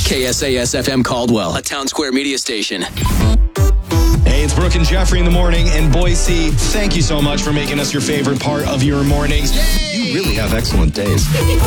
KSAS FM Caldwell, a Town Square media station. Hey, it's Brooke and Jeffrey in the morning. And Boise, thank you so much for making us your favorite part of your mornings. Yay! You really have excellent days.